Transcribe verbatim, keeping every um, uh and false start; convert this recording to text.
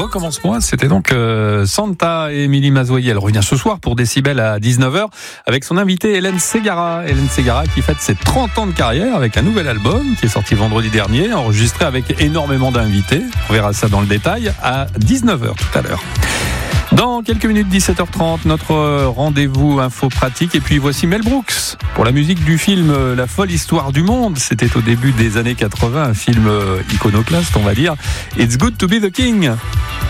Recommence-moi, c'était donc euh, Santa et Émilie Mazoyer. Elle revient ce soir pour Décibel à dix-neuf heures avec son invitée Hélène Ségara. Hélène Ségara qui fête ses trente ans de carrière avec un nouvel album qui est sorti vendredi dernier, enregistré avec énormément d'invités. On verra ça dans le détail à dix-neuf heures tout à l'heure. Dans quelques minutes, dix-sept heures trente, notre rendez-vous info pratique. Et puis voici Mel Brooks pour la musique du film La folle histoire du monde. C'était au début des années quatre-vingts, un film iconoclaste, on va dire. It's good to be the king.